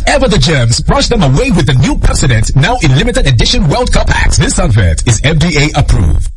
Whatever the germs, brush them away with the new Pepsodent, now in limited edition World Cup packs. This advert is FDA approved.